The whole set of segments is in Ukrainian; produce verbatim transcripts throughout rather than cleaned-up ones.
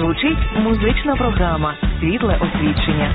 Звучить музична програма «Світле освічення».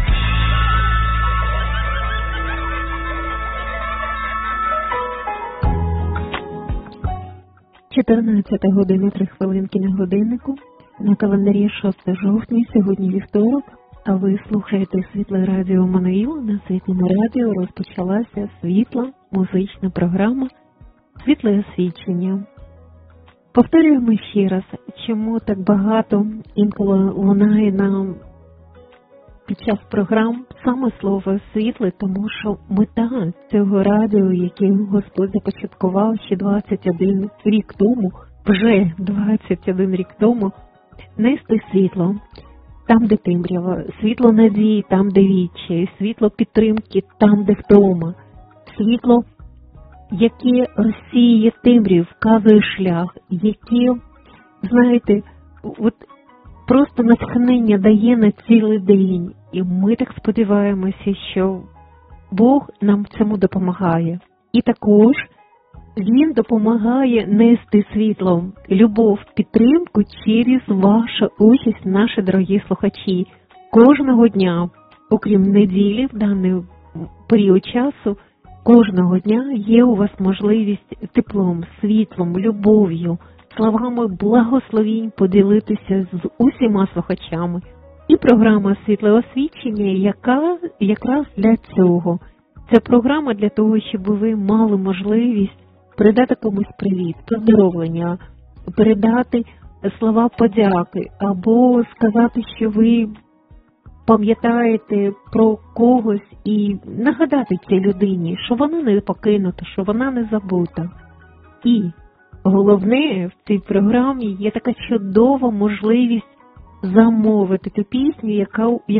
чотирнадцята година, три хвилинки на годиннику. На календарі шостого жовтня, сьогодні вівторок, а ви слухаєте Світле радіо Мануїл. На Світлому радіо розпочалася світла музична програма «Світле освічення». Повторюємо ще раз, чому так багато інколи лунає нам під час програм саме слово «світле», тому що мета цього радіо, яке Господь започаткував ще двадцять один рік тому, вже двадцять один рік тому, нести світло там, де темрява, світло надії там, де відчай, світло підтримки там, де втома, світло, яке розсіює темряву, вказує шлях, яке, знаєте, от просто натхнення дає на цілий день. І ми так сподіваємося, що Бог нам в цьому допомагає. І також Він допомагає нести світло, любов, підтримку через вашу участь, наші дорогі слухачі. Кожного дня, окрім неділі, в даний період часу, кожного дня є у вас можливість теплом, світлом, любов'ю, словами благословінь поділитися з усіма слухачами. І програма «Світле освічення», яка якраз для цього. Ця програма для того, щоб ви мали можливість передати комусь привіт, поздоровлення, передати слова подяки, або сказати, що ви пам'ятаєте про когось і нагадати цій людині, що вона не покинута, що вона не забута. І головне, в цій програмі є така чудова можливість замовити ту пісню, яка